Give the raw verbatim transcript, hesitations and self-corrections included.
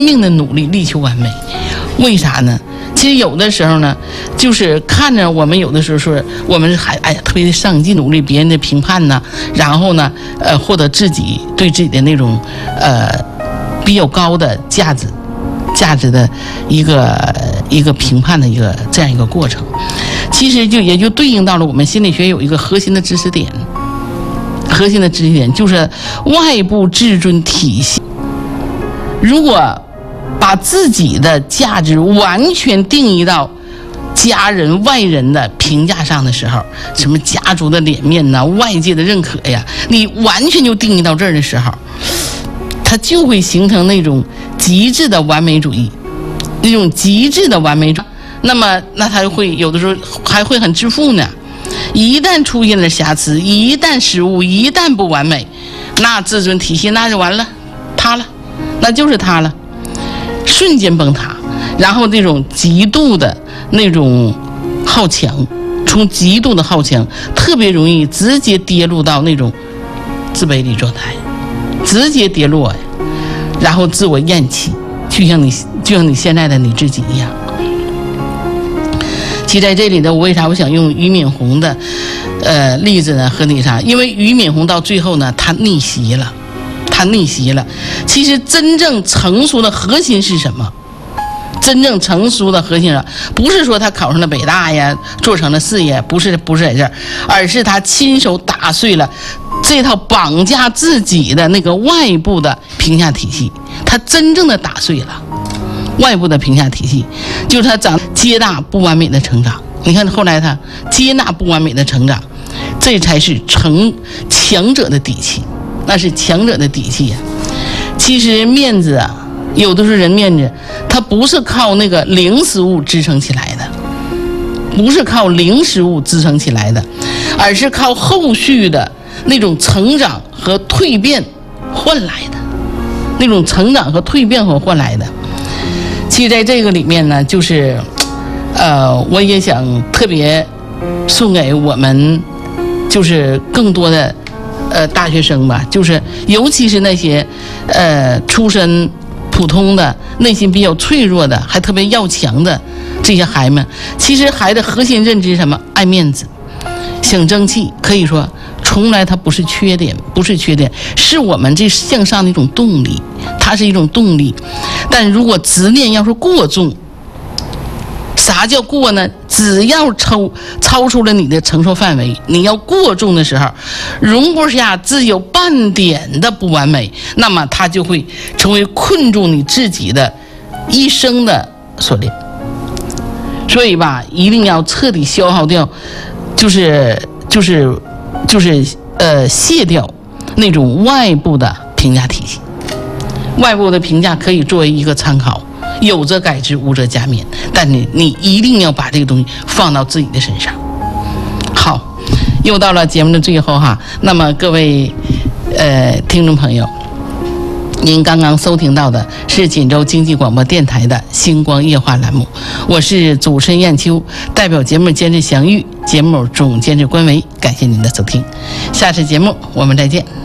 命的努力，力求完美。为啥呢？其实有的时候呢，就是看着我们有的时候说我们还哎呀特别的上进努力，别人的评判呢，然后呢，呃，获得自己对自己的那种呃比较高的价值价值的一个一个评判的一个这样一个过程。其实就也就对应到了我们心理学有一个核心的知识点，核心的知识点就是外部自尊体系。如果把自己的价值完全定义到家人外人的评价上的时候，什么家族的脸面呐、外界的认可呀，你完全就定义到这儿的时候，它就会形成那种极致的完美主义，那种极致的完美主义。那么那他会有的时候还会很自负呢，一旦出现了瑕疵，一旦失误，一旦不完美，那自尊体系那就完了，塌了，那就是塌了，瞬间崩塌。然后那种极度的那种好强，从极度的好强特别容易直接跌入到那种自卑的状态，直接跌落，然后自我厌弃，就像你就像你现在的你自己一样。其实在这里呢，我为啥我想用俞敏洪的呃例子呢？和那啥，因为俞敏洪到最后呢，他逆袭了，他逆袭了。其实真正成熟的核心是什么？真正成熟的核心啊，不是说他考上了北大呀，做成了事业，不是不是在这儿，而是他亲手打碎了这套绑架自己的那个外部的评价体系，他真正的打碎了外部的评价体系，就是他长接纳不完美的成长。你看后来他接纳不完美的成长，这才是成强者的底气，那是强者的底气呀、啊。其实面子啊，有的时候人面子，它不是靠那个零失误支撑起来的，不是靠零失误支撑起来的，而是靠后续的那种成长和蜕变换来的，那种成长和蜕变和换来的。其实在这个里面呢，就是呃我也想特别送给我们就是更多的呃大学生吧，就是尤其是那些呃出身普通的、内心比较脆弱的、还特别要强的这些孩子们，其实孩子核心认知是什么？爱面子，想争气。可以说从来它不是缺点，不是缺点，是我们这向上的一种动力，它是一种动力。但如果执念要是过重，啥叫过呢？只要超超出了你的承受范围，你要过重的时候，容不下只有半点的不完美，那么它就会成为困住你自己的一生的锁链。所以吧，一定要彻底消耗掉，就是就是就是呃卸掉那种外部的评价体系。外部的评价可以作为一个参考，有则改之，无则加勉，但你你一定要把这个东西放到自己的身上。好，又到了节目的最后哈，那么各位呃听众朋友，您刚刚收听到的是锦州经济广播电台的星光夜话栏目，我是主持人燕秋，代表节目监制祥玉，节目总监制关维，感谢您的收听，下次节目我们再见。